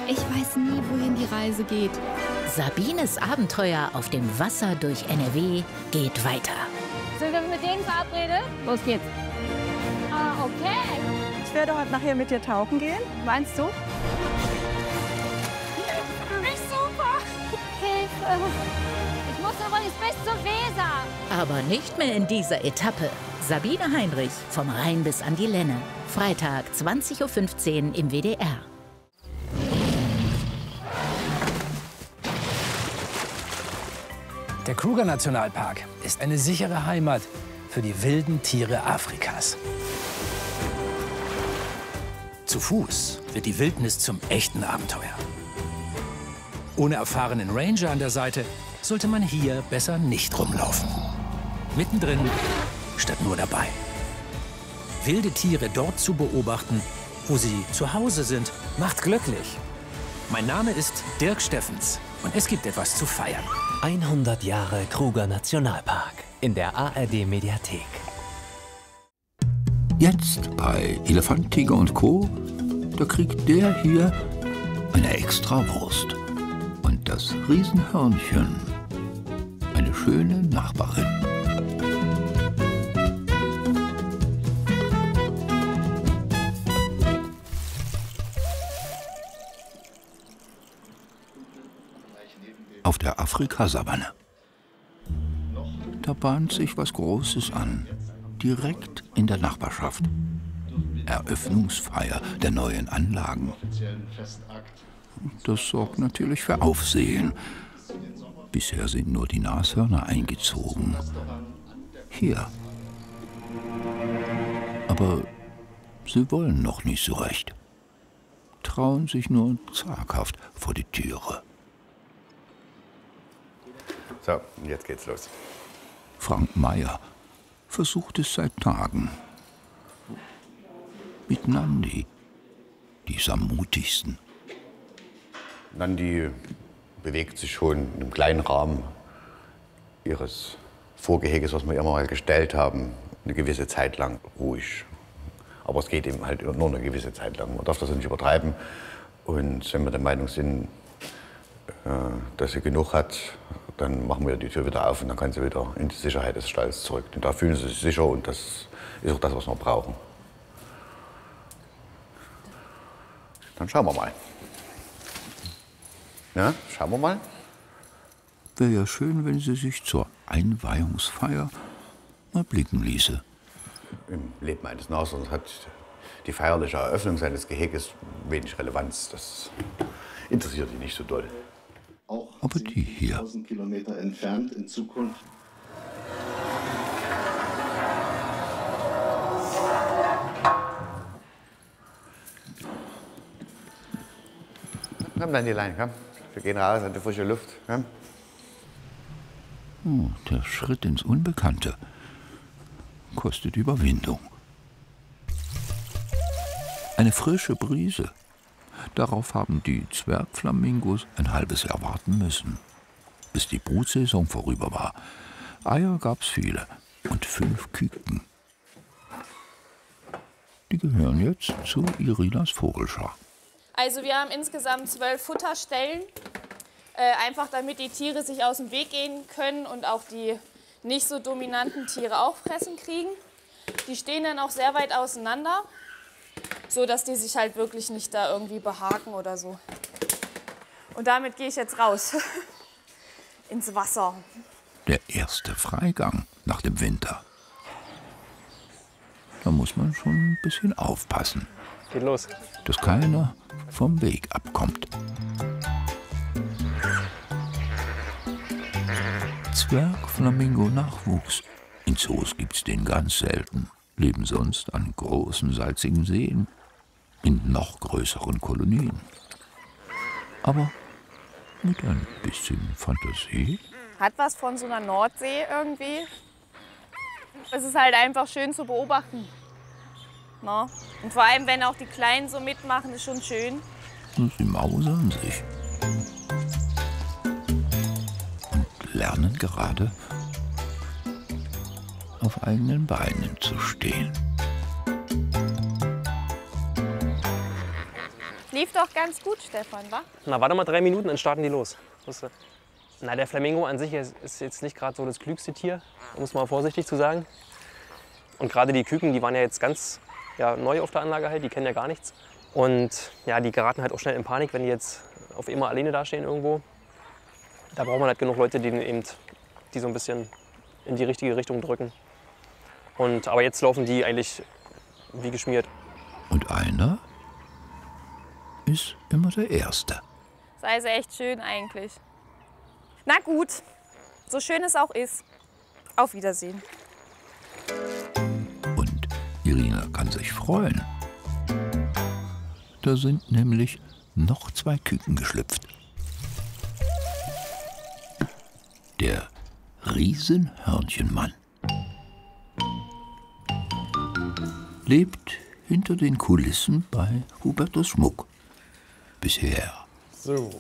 Ich weiß nie, wohin die Reise geht. Sabines Abenteuer auf dem Wasser durch NRW geht weiter. Sind wir mit denen verabredet? Los geht's. Ah, okay. Ich werde heute nachher mit dir tauchen gehen. Meinst du? Nicht super. Hilfe. Ich muss übrigens bis zur Weser. Aber nicht mehr in dieser Etappe. Sabine Heinrich, vom Rhein bis an die Lenne. Freitag, 20:15 Uhr im WDR. Der Kruger-Nationalpark ist eine sichere Heimat für die wilden Tiere Afrikas. Zu Fuß wird die Wildnis zum echten Abenteuer. Ohne erfahrenen Ranger an der Seite sollte man hier besser nicht rumlaufen. Mittendrin statt nur dabei. Wilde Tiere dort zu beobachten, wo sie zu Hause sind, macht glücklich. Mein Name ist Dirk Steffens und es gibt etwas zu feiern. 100 Jahre Kruger Nationalpark in der ARD-Mediathek. Jetzt bei Elefant, Tiger und Co. Da kriegt der hier eine Extrawurst. Und das Riesenhörnchen eine schöne Nachbarin. Auf der Afrikasavanne. Da bahnt sich was Großes an, direkt in der Nachbarschaft. Eröffnungsfeier der neuen Anlagen. Das sorgt natürlich für Aufsehen. Bisher sind nur die Nashörner eingezogen. Hier. Aber sie wollen noch nicht so recht. Trauen sich nur zaghaft vor die Türe. So, jetzt geht's los. Frank Meyer versucht es seit Tagen. Mit Nandi, die ist am mutigsten. Nandi bewegt sich schon im kleinen Rahmen ihres Vorgeheges, was wir ihr mal gestellt haben, eine gewisse Zeit lang ruhig. Aber es geht eben halt nur eine gewisse Zeit lang. Man darf das nicht übertreiben. Und wenn wir der Meinung sind, dass sie genug hat, dann machen wir die Tür wieder auf und dann kann sie wieder in die Sicherheit des Stalls zurück. Und da fühlen sie sich sicher und das ist auch das, was wir brauchen. Dann schauen wir mal. Ja, schauen wir mal. Wäre ja schön, wenn sie sich zur Einweihungsfeier mal blicken ließe. Im Leben eines Nashorns hat die feierliche Eröffnung seines Geheges wenig Relevanz. Das interessiert ihn nicht so doll. Aber die hier. 1000 Kilometer entfernt in Zukunft. Komm dann die Leine, komm. Wir gehen raus in die frische Luft. Komm. Oh, der Schritt ins Unbekannte kostet Überwindung. Eine frische Brise. Darauf haben die Zwergflamingos ein halbes Jahr warten müssen, bis die Brutsaison vorüber war. Eier gab's viele und 5 Küken. Die gehören jetzt zu Irinas Vogelschar. Also wir haben insgesamt 12 Futterstellen, einfach damit die Tiere sich aus dem Weg gehen können und auch die nicht so dominanten Tiere auch fressen kriegen. Die stehen dann auch sehr weit auseinander, so dass die sich halt wirklich nicht da irgendwie behaken oder so. Und damit gehe ich jetzt raus ins Wasser. Der erste Freigang nach dem Winter. Da muss man schon ein bisschen aufpassen. Geht los. Dass keiner vom Weg abkommt. Zwergflamingo-Nachwuchs. In Zoos gibt's den ganz selten. Leben sonst an großen, salzigen Seen. In noch größeren Kolonien. Aber mit ein bisschen Fantasie. Hat was von so einer Nordsee irgendwie. Es ist halt einfach schön zu beobachten. No? Und vor allem, wenn auch die Kleinen so mitmachen, ist schon schön. Und sie mausern sich. Und lernen gerade, auf eigenen Beinen zu stehen. lief doch ganz gut, Stefan, wa? Na, warte mal 3 Minuten, dann starten die los. Na, der Flamingo an sich ist jetzt nicht gerade so das klügste Tier, muss man vorsichtig zu sagen. Und gerade die Küken, die waren ja jetzt ganz neu auf der Anlage halt, die kennen ja gar nichts. Und ja, die geraten halt auch schnell in Panik, wenn die jetzt auf immer alleine dastehen irgendwo. Da braucht man halt genug Leute, die so ein bisschen in die richtige Richtung drücken. Aber jetzt laufen die eigentlich wie geschmiert. Und einer ist immer der Erste. Sei sie echt schön eigentlich. Na gut, so schön es auch ist. Auf Wiedersehen. Und Irina kann sich freuen. Da sind nämlich noch 2 Küken geschlüpft. Der Riesenhörnchenmann lebt hinter den Kulissen bei Hubertus Schmuck. Bisher. So.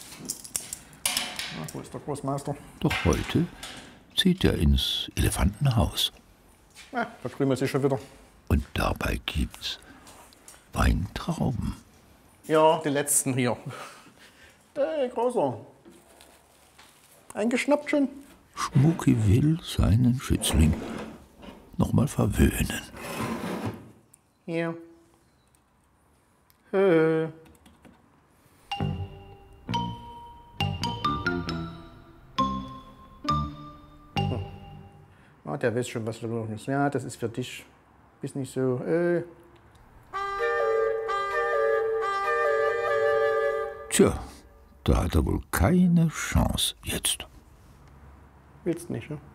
Wo ist der Großmeister? Doch heute zieht er ins Elefantenhaus. Da krümelt sich schon wieder. Und dabei gibt's Weintrauben. Ja, die letzten hier. Hey, Großer. Eingeschnappt schon? Schmucki will seinen Schützling noch mal verwöhnen. Hier. Ah, der weiß schon, was da los ist. Ja, das ist für dich. Bist nicht so. Tja, da hat er wohl keine Chance jetzt. Willst nicht, ne?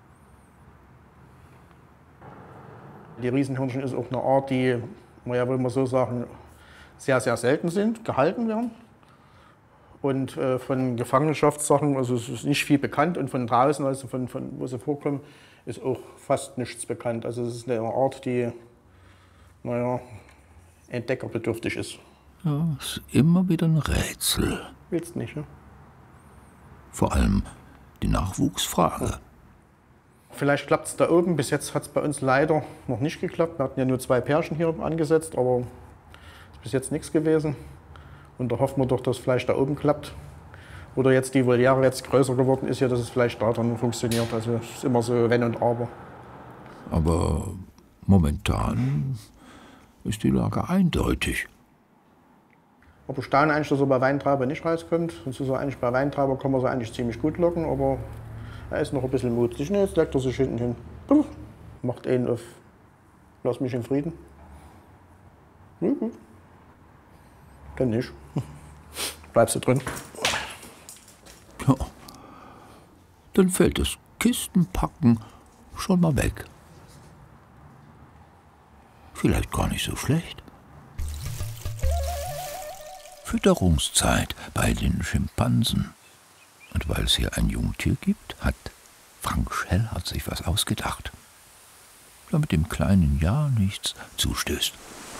Die Riesenhörnchen ist auch eine Art, die, naja, will man so sagen, sehr, sehr selten sind, gehalten werden. Und von Gefangenschaftssachen, also es ist nicht viel bekannt. Und von draußen, also von wo sie vorkommen, ist auch fast nichts bekannt. Also es ist eine Art, die, naja, entdeckerbedürftig ist. Ja, ist immer wieder ein Rätsel. Willst nicht, ne? Vor allem die Nachwuchsfrage. Vielleicht klappt es da oben. Bis jetzt hat es bei uns leider noch nicht geklappt. Wir hatten ja nur 2 Pärchen hier angesetzt, aber ist bis jetzt nichts gewesen. Und da hoffen wir doch, dass es vielleicht da oben klappt. Oder jetzt die Voliere jetzt größer geworden ist, ja, dass es vielleicht da dann funktioniert. Also es ist immer so Wenn und Aber. Aber momentan ist die Lage eindeutig. Aber staune eigentlich, dass er bei Weintrauber nicht rauskommt. Und so eigentlich bei Weintrauber kann man sie eigentlich ziemlich gut locken, aber er ist noch ein bisschen mutig. Ne, jetzt legt er sich hinten hin. Macht einen auf. Lass mich in Frieden. Gut. Dann nicht. Bleibst du drin. Ja. Dann fällt das Kistenpacken schon mal weg. Vielleicht gar nicht so schlecht. Fütterungszeit bei den Schimpansen. Und weil es hier ein Jungtier gibt, hat Frank Schellhardt sich was ausgedacht, damit dem Kleinen ja nichts zustößt.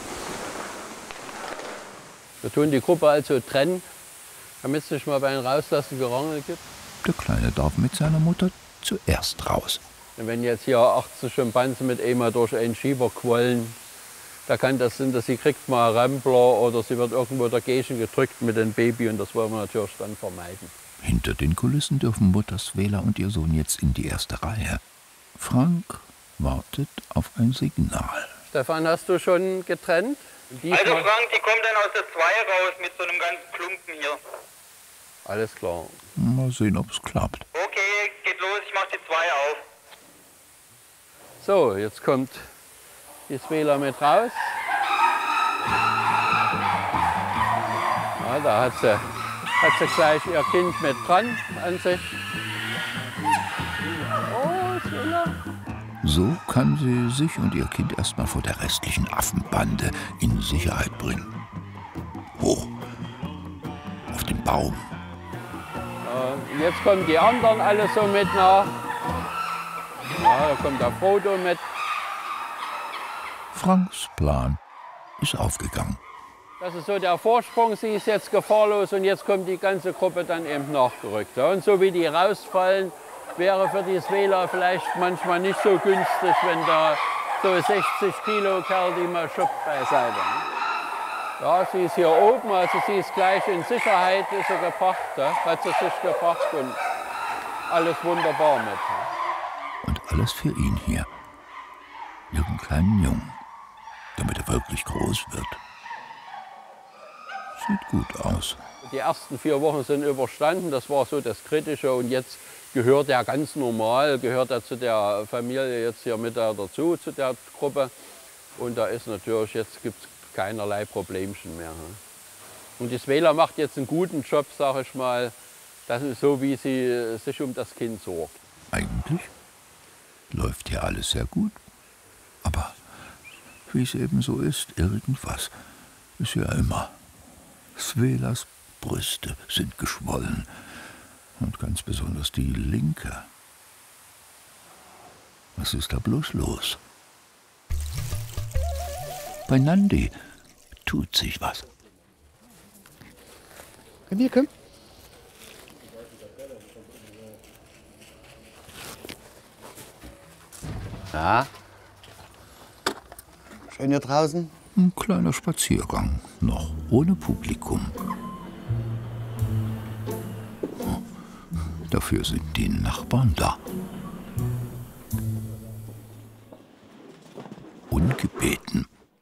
Wir tun die Gruppe also trennen, damit es nicht mal bei einem Rauslassen Gerangel gibt. Der Kleine darf mit seiner Mutter zuerst raus. Und wenn jetzt hier 18 Schimpansen mit einmal durch einen Schieber quollen, da kann das sein, dass sie kriegt mal einen Rempler oder sie wird irgendwo dagegen gedrückt mit dem Baby und das wollen wir natürlich dann vermeiden. Hinter den Kulissen dürfen Mutter Svela und ihr Sohn jetzt in die erste Reihe. Frank wartet auf ein Signal. Stefan, hast du schon getrennt? Also Frank, die kommt dann aus der 2 raus mit so einem ganzen Klumpen hier. Alles klar. Mal sehen, ob es klappt. Okay, geht los, ich mach die 2 auf. So, jetzt kommt die Svela mit raus. Ja, da hat sie gleich ihr Kind mit dran an sich. Oh, Svela. So kann sie sich und ihr Kind erstmal vor der restlichen Affenbande in Sicherheit bringen. Hoch auf den Baum. Jetzt kommen die anderen alle so mit nach. Ja, da kommt der Frodo mit. Franks Plan ist aufgegangen. Das ist so der Vorsprung, sie ist jetzt gefahrlos und jetzt kommt die ganze Gruppe dann eben nachgerückt. Ja, und so wie die rausfallen, wäre für die Svela vielleicht manchmal nicht so günstig, wenn da so 60 Kilo Kerl die mal schuppt beiseite. Ja, sie ist hier oben, also sie ist gleich in Sicherheit, ist sie gebracht, ja? Hat sie sich gebracht und alles wunderbar mit. Ja? Und alles für ihn hier, ihren kleinen Jungen, damit er wirklich groß wird. Sieht gut aus. Die ersten 4 Wochen sind überstanden, das war so das Kritische. Und jetzt gehört er ganz normal, gehört er zu der Familie jetzt hier mit dazu, zu der Gruppe. Und da ist natürlich, jetzt gibt es keinerlei Problemchen mehr. Und die Svela macht jetzt einen guten Job, sage ich mal. Das ist so, wie sie sich um das Kind sorgt. Eigentlich läuft hier alles sehr gut. Aber wie es eben so ist, irgendwas ist ja immer. Svelas Brüste sind geschwollen und ganz besonders die linke. Was ist da bloß los? Bei Nandi tut sich was. Komm hier, komm. Na? Schön hier draußen? Ein kleiner Spaziergang, noch ohne Publikum. Dafür sind die Nachbarn da. Ungebeten.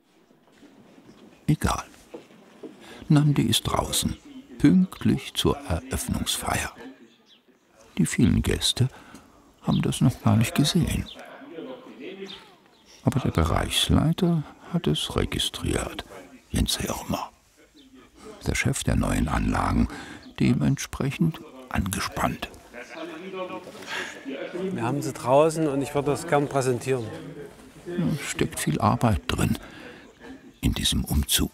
Egal. Nandi ist draußen, pünktlich zur Eröffnungsfeier. Die vielen Gäste haben das noch gar nicht gesehen. Aber der Bereichsleiter hat es registriert. Jens Hirmer. Der Chef der neuen Anlagen, dementsprechend angespannt. Wir haben sie draußen und ich würde das gern präsentieren. Da steckt viel Arbeit drin in diesem Umzug.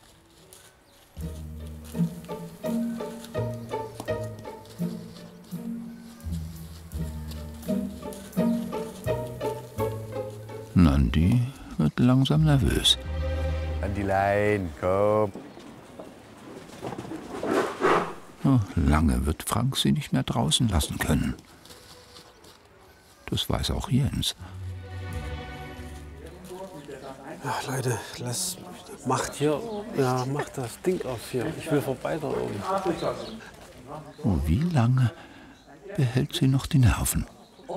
Nandi wird langsam nervös. Nandilein, komm. Oh, lange wird Frank sie nicht mehr draußen lassen können. Das weiß auch Jens. Ach Leute, macht das Ding auf hier. Ich will vorbei da oben. Oh, wie lange behält sie noch die Nerven?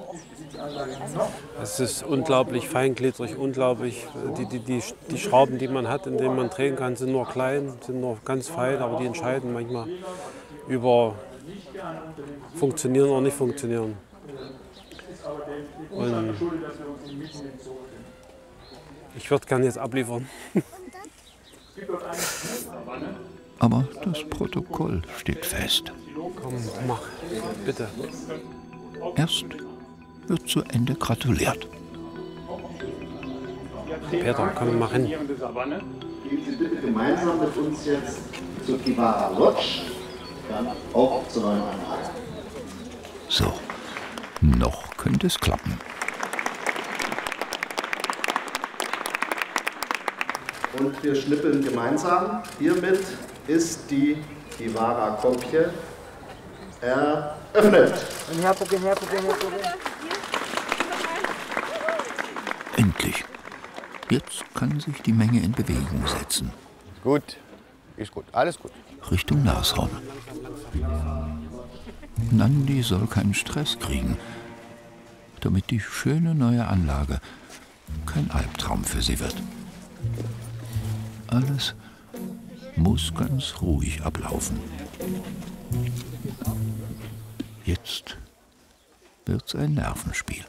Es ist unglaublich feingliedrig, unglaublich. Die Schrauben, die man hat, in denen man drehen kann, sind nur klein, sind nur ganz fein, aber die entscheiden manchmal über funktionieren oder nicht funktionieren. Und ich würde gerne jetzt abliefern. Aber das Protokoll steht fest. Komm, mach, bitte. Erst wird zu Ende gratuliert. Peter, komm, mach hin. Gehen Sie bitte gemeinsam mit uns jetzt zur Kivara Lodge, dann auch zur neuen Anlage. So, noch könnte es klappen. Und wir schnippeln gemeinsam. Hiermit ist die Kivara Kopje eröffnet. Endlich. Jetzt kann sich die Menge in Bewegung setzen. Gut, ist gut, alles gut. Richtung Nashorn. Nandi soll keinen Stress kriegen, damit die schöne neue Anlage kein Albtraum für sie wird. Alles muss ganz ruhig ablaufen. Jetzt wird's ein Nervenspiel.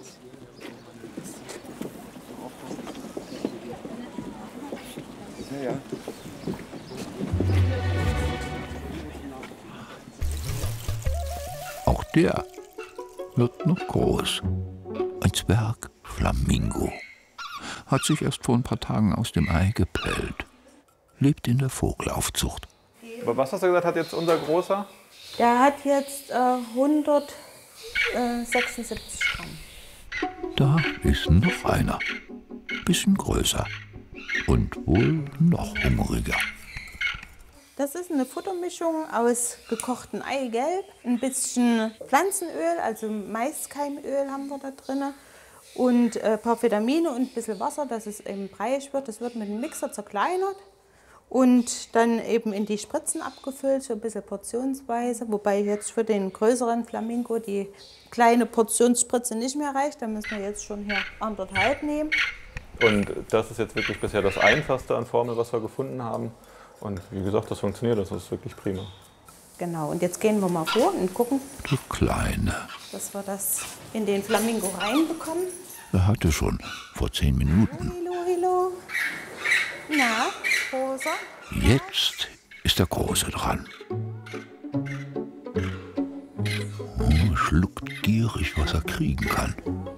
Auch der wird noch groß. Ein Zwergflamingo. Hat sich erst vor ein paar Tagen aus dem Ei gepellt. Lebt in der Vogelaufzucht. Aber was hast du gesagt, hat jetzt unser Großer? Der hat jetzt 176 Gramm. Da ist noch einer. Bisschen größer. Und wohl noch hungriger. Das ist eine Futtermischung aus gekochtem Eigelb, ein bisschen Pflanzenöl, also Maiskeimöl haben wir da drin. Und ein paar Vitamine und ein bisschen Wasser, dass es eben breiig wird. Das wird mit dem Mixer zerkleinert. und dann eben in die Spritzen abgefüllt, so ein bisschen portionsweise. Wobei jetzt für den größeren Flamingo die kleine Portionsspritze nicht mehr reicht. Da müssen wir jetzt schon hier 1,5 nehmen. Und das ist jetzt wirklich bisher das Einfachste an Formel, was wir gefunden haben. Und wie gesagt, das funktioniert, das ist wirklich prima. Genau, und jetzt gehen wir mal vor und gucken, Du Kleine. dass wir das in den Flamingo reinbekommen. Er hatte schon vor 10 Minuten. Hallo. Na, Rosa? Jetzt ist der Große dran. Schluckt gierig, was er kriegen kann.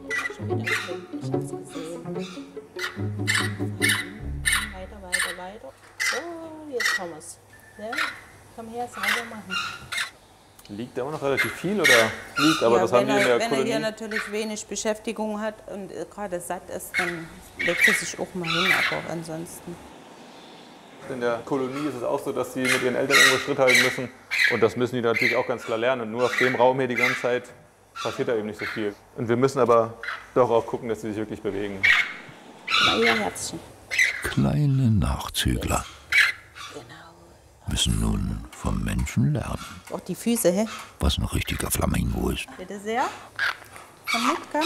Weiter. So, jetzt haben wir es. Ja, komm her, sauber machen. Liegt da immer noch relativ viel oder liegt? Aber ja, das haben die in der wenn Kolonie. er hier natürlich wenig Beschäftigung hat und gerade satt ist, dann legt er sich auch mal hin, aber ansonsten. In der Kolonie ist es auch so, dass sie mit ihren Eltern irgendwo Schritt halten müssen. Und das müssen die natürlich auch ganz klar lernen. Und nur auf dem Raum hier die ganze Zeit passiert da eben nicht so viel. Und wir müssen aber doch auch gucken, dass sie sich wirklich bewegen. Na, ihr Herzchen. Kleine Nachzügler müssen nun vom Menschen lernen, Auch die Füße, hä? was ein richtiger Flamingo ist. Bitte sehr. Komm mit, komm.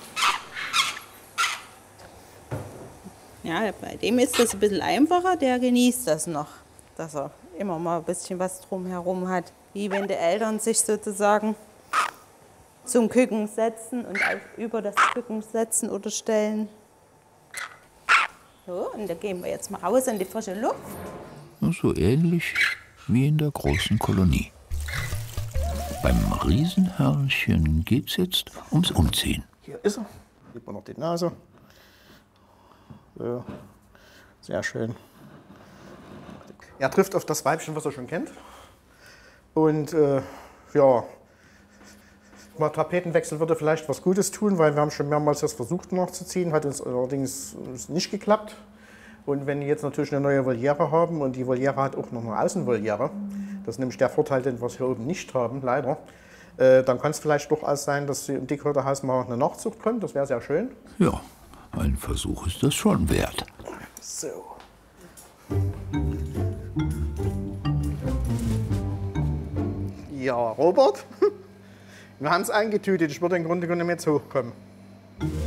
Ja, bei dem ist das ein bisschen einfacher. Der genießt das noch, dass er immer mal ein bisschen was drumherum hat. Wie wenn die Eltern sich sozusagen zum Küken setzen und über das Küken setzen oder stellen. So, und da gehen wir jetzt mal raus in die frische Luft. So ähnlich wie in der großen Kolonie. Beim Riesenhörnchen geht's jetzt ums Umziehen. Hier ist er. Sieht man noch die Nase. So. Sehr schön. Er trifft auf das Weibchen, was er schon kennt. Und ja, mal Tapetenwechsel würde vielleicht was Gutes tun, weil wir haben schon mehrmals das versucht nachzuziehen, hat uns allerdings nicht geklappt. Und wenn die jetzt natürlich eine neue Voliere haben und die Voliere hat auch noch eine Außenvoliere, das ist nämlich der Vorteil, den wir hier oben nicht haben, leider, dann kann es vielleicht durchaus sein, dass im Dickhörterhaus mal eine Nachzucht kommt, das wäre sehr schön. Ja, ein Versuch ist das schon wert. So. Ja, Robert, wir haben es eingetütet, ich würde im Grunde genommen jetzt hochkommen.